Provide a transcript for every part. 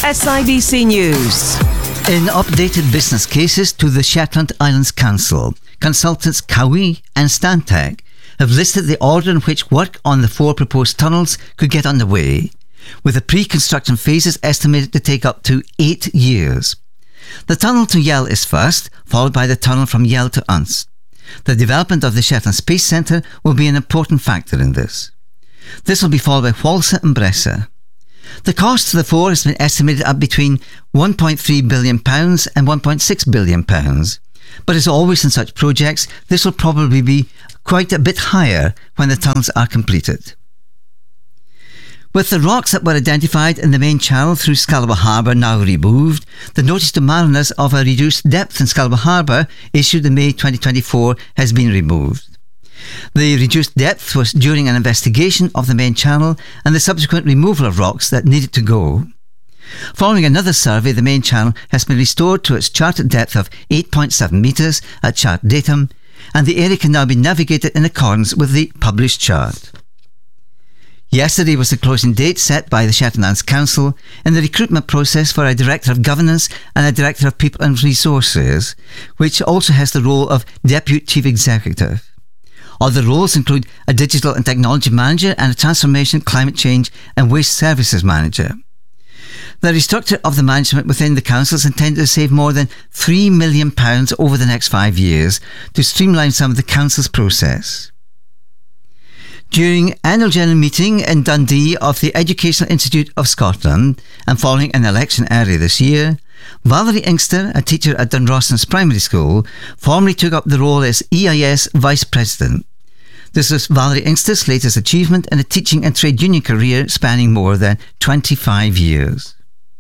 SIBC News. In updated business cases to the Shetland Islands Council, consultants Cowie and Stantec have listed the order in which work on the 4 proposed tunnels could get underway, with the pre-construction phases estimated to take up to 8 years. The tunnel to Yell is first, followed by the tunnel from Yell to Unst. The development of the Shetland Space Centre will be an important factor in this. This will be followed by Whalsa and Bressa. The cost to the 4 has been estimated at between £1.3 billion and £1.6 billion. But as always in such projects, this will probably be quite a bit higher when the tunnels are completed. With the rocks that were identified in the main channel through Scalaba Harbour now removed, the notice to mariners of a reduced depth in Scalaba Harbour issued in May 2024 has been removed. The reduced depth was during an investigation of the main channel and the subsequent removal of rocks that needed to go. Following another survey, the main channel has been restored to its charted depth of 8.7 metres at chart datum, and the area can now be navigated in accordance with the published chart. Yesterday was the closing date set by the Shetland Islands Council in the recruitment process for a Director of Governance and a Director of People and Resources, which also has the role of Deputy Chief Executive. Other roles include a Digital and Technology Manager and a Transformation, Climate Change and Waste Services Manager. The restructure of the management within the council is intended to save more than £3 million over the next 5 years to streamline some of the council's process. During annual general meeting in Dundee of the Educational Institute of Scotland and following an election earlier this year, Valerie Inkster, a teacher at Dunrossens Primary School, formally took up the role as EIS Vice President. This was Valerie Inkster's latest achievement in a teaching and trade union career spanning more than 25 years.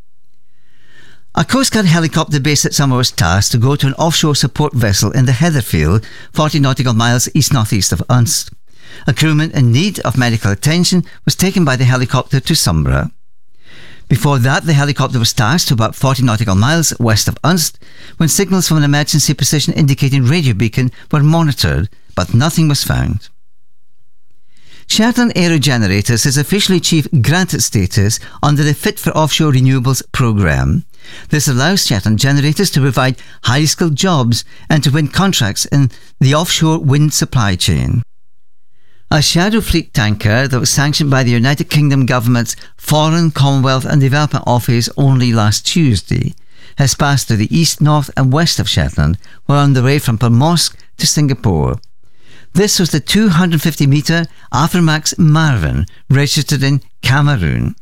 A Coast Guard helicopter based at Summer was tasked to go to an offshore support vessel in the Heatherfield, 40 nautical miles east-northeast of Unst. A crewman in need of medical attention was taken by the helicopter to Sombra. Before that, the helicopter was tasked to about 40 nautical miles west of Unst when signals from an emergency position indicating radio beacon were monitored, but nothing was found. Shetland Aerogenerators has officially achieved granted status under the Fit for Offshore Renewables programme. This allows Shetland Generators to provide highly skilled jobs and to win contracts in the offshore wind supply chain. A Shadow Fleet tanker that was sanctioned by the United Kingdom Government's Foreign, Commonwealth and Development Office only last Tuesday has passed to the east, north and west of Shetland while on the way from Pomorsк to Singapore. This was the 250-metre Aframax Marvin, registered in Cameroon.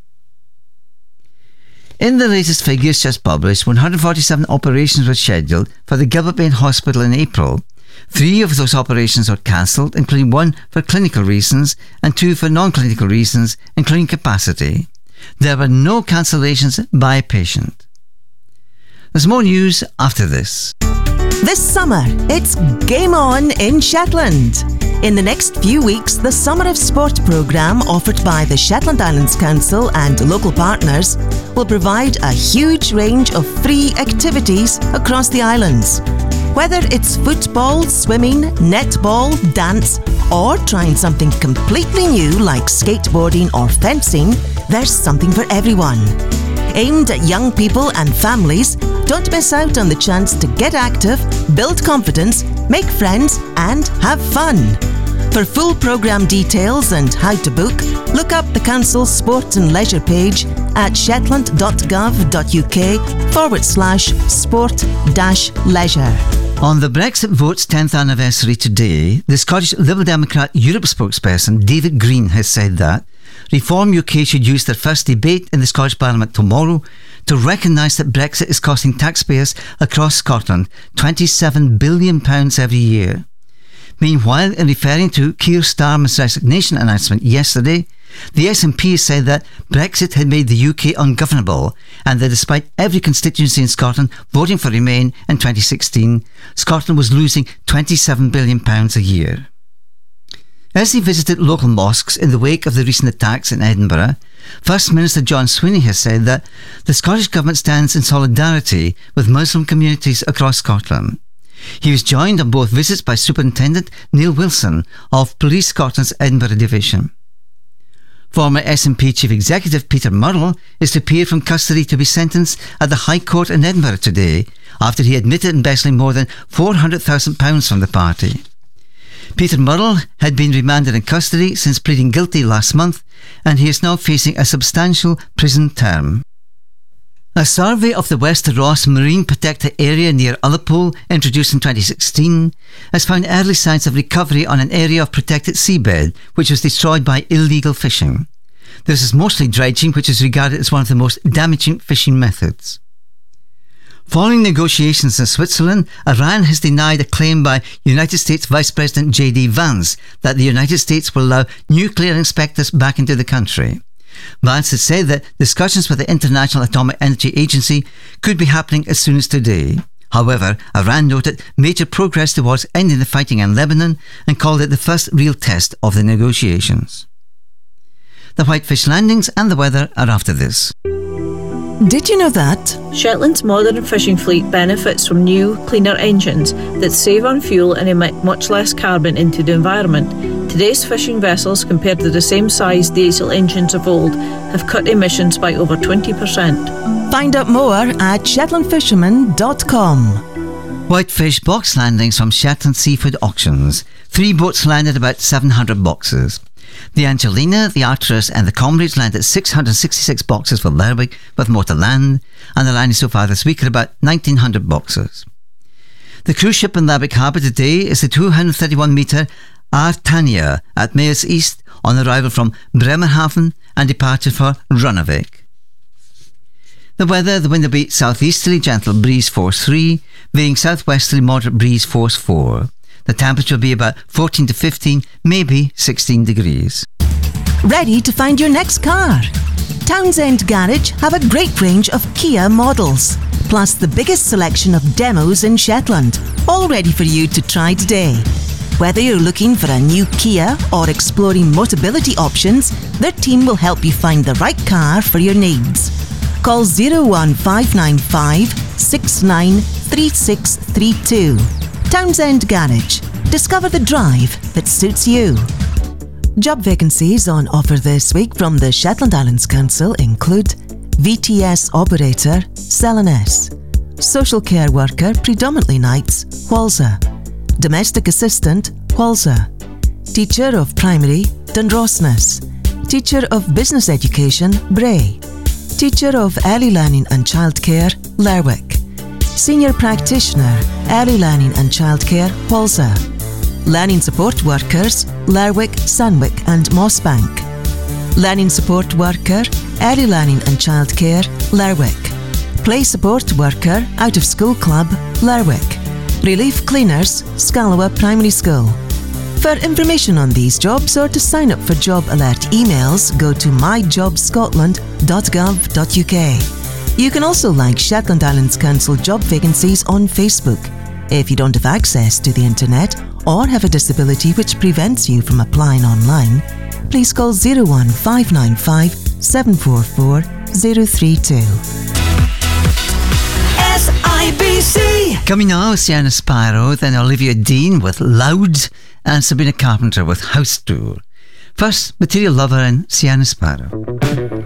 In the latest figures just published, 147 operations were scheduled for the Gilbert Hospital in April. 3 of those operations were cancelled, including 1 for clinical reasons and 2 for non-clinical reasons, including capacity. There were no cancellations by patient. There's more news after this. This summer, it's Game On in Shetland. In the next few weeks, the Summer of Sport programme offered by the Shetland Islands Council and local partners will provide a huge range of free activities across the islands. Whether it's football, swimming, netball, dance, or trying something completely new like skateboarding or fencing, there's something for everyone. Aimed at young people and families, don't miss out on the chance to get active, build confidence, make friends and have fun. For full programme details and how to book, look up the Council's Sport and Leisure page at shetland.gov.uk/sport-leisure. On the Brexit vote's 10th anniversary today, the Scottish Liberal Democrat Europe spokesperson David Green has said that Reform UK should use their first debate in the Scottish Parliament tomorrow to recognise that Brexit is costing taxpayers across Scotland £27 billion every year. Meanwhile, in referring to Keir Starmer's resignation announcement yesterday, the SNP said that Brexit had made the UK ungovernable and that despite every constituency in Scotland voting for Remain in 2016, Scotland was losing £27 billion a year. As he visited local mosques in the wake of the recent attacks in Edinburgh, First Minister John Swinney has said that the Scottish Government stands in solidarity with Muslim communities across Scotland. He was joined on both visits by Superintendent Neil Wilson of Police Scotland's Edinburgh Division. Former SNP Chief Executive Peter Murrell is to appear from custody to be sentenced at the High Court in Edinburgh today after he admitted embezzling more than £400,000 from the party. Peter Murrell had been remanded in custody since pleading guilty last month, and he is now facing a substantial prison term. A survey of the Wester Ross Marine Protected Area near Ullapool, introduced in 2016, has found early signs of recovery on an area of protected seabed which was destroyed by illegal fishing. This is mostly dredging, which is regarded as one of the most damaging fishing methods. Following negotiations in Switzerland, Iran has denied a claim by United States Vice President J.D. Vance that the United States will allow nuclear inspectors back into the country. Vance has said that discussions with the International Atomic Energy Agency could be happening as soon as today. However, Iran noted major progress towards ending the fighting in Lebanon and called it the first real test of the negotiations. The Whitefish landings and the weather are after this. Did you know that? Shetland's modern fishing fleet benefits from new, cleaner engines that save on fuel and emit much less carbon into the environment. Today's fishing vessels, compared to the same size diesel engines of old, have cut emissions by over 20%. Find out more at shetlandfisherman.com. Whitefish box landings from Shetland Seafood Auctions. 3 boats landed about 700 boxes. The Angelina, the Arcturus and the Comrades landed 666 boxes for Lerwick, with more to land, and the landing so far this week are about 1,900 boxes. The cruise ship in Lerwick Harbour today is the 231-metre Artania at Mayors East on arrival from Bremerhaven and departure for Runnavik. The weather, the wind will be southeasterly gentle breeze force 3, veering southwesterly moderate breeze force 4. The temperature will be about 14 to 15, maybe 16 degrees. Ready to find your next car? Townsend Garage have a great range of Kia models, plus the biggest selection of demos in Shetland, all ready for you to try today. Whether you're looking for a new Kia or exploring Motability options, their team will help you find the right car for your needs. Call 01595 693632. Townsend Garage. Discover the drive that suits you. Job vacancies on offer this week from the Shetland Islands Council include VTS Operator, Selenes, Social Care Worker, predominantly nights, Walser, Domestic Assistant, Walser, Teacher of Primary, Dundrosnes, Teacher of Business Education, Bray, Teacher of Early Learning and Childcare, Lerwick, Senior Practitioner, Early Learning and Childcare, Walser, Learning Support Workers, Lerwick, Sandwick and Mossbank, Learning Support Worker, Early Learning and Childcare, Lerwick, Play Support Worker, Out of School Club, Lerwick, Relief Cleaners, Scalawa Primary School. For information on these jobs or to sign up for job alert emails, go to myjobscotland.gov.uk. You can also like Shetland Islands Council job vacancies on Facebook. If you don't have access to the internet or have a disability which prevents you from applying online, please call 01595 744 032. SIBC! Coming now, Sienna Sparrow, then Olivia Dean with Loud, and Sabrina Carpenter with House Tour. First, Material Lover and Sienna Sparrow.